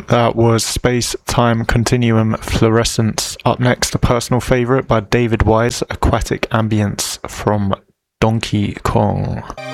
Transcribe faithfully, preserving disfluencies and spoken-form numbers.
That was Space Time Continuum Fluorescence. Up next, a personal favourite by David Wise, Aquatic Ambience from Donkey Kong.